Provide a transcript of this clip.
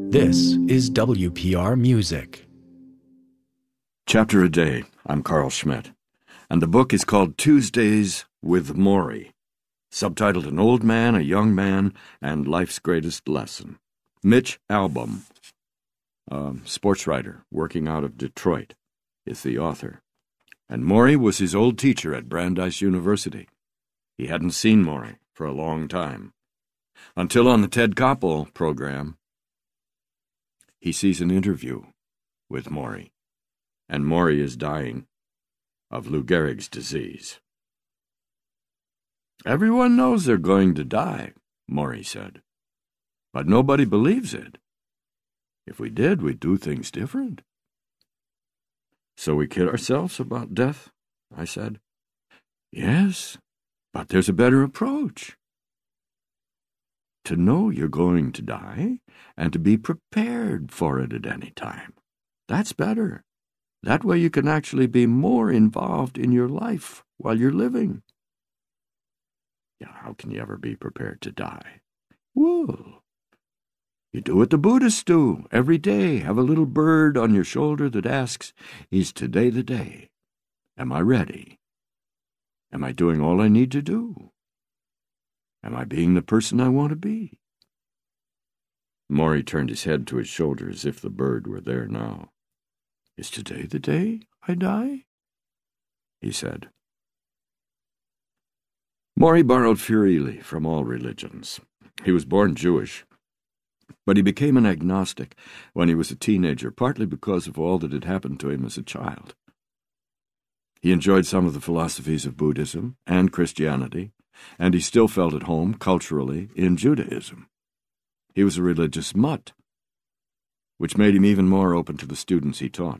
This is WPR Music. Chapter a Day. I'm Carl Schmidt, and the book is called Tuesdays with Morrie, subtitled An Old Man, a Young Man, and Life's Greatest Lesson. Mitch Albom, a sports writer working out of Detroit, is the author. And Morrie was his old teacher at Brandeis University. He hadn't seen Morrie for a long time, until on the Ted Koppel program, he sees an interview with Morrie, and Morrie is dying of Lou Gehrig's disease. "Everyone knows they're going to die," Morrie said, "but nobody believes it. If we did, we'd do things different." "So we kid ourselves about death?" I said. "Yes, but there's a better approach. To know you're going to die and to be prepared for it at any time. That's better. That way you can actually be more involved in your life while you're living." "Yeah, how can you ever be prepared to die?" "Well, you do what the Buddhists do. Every day have a little bird on your shoulder that asks, 'Is today the day? Am I ready? Am I doing all I need to do? Am I being the person I want to be?'" Morrie turned his head to his shoulder as if the bird were there now. "Is today the day I die?" he said. Morrie borrowed freely from all religions. He was born Jewish, but he became an agnostic when he was a teenager, partly because of all that had happened to him as a child. He enjoyed some of the philosophies of Buddhism and Christianity, and he still felt at home, culturally, in Judaism. He was a religious mutt, which made him even more open to the students he taught.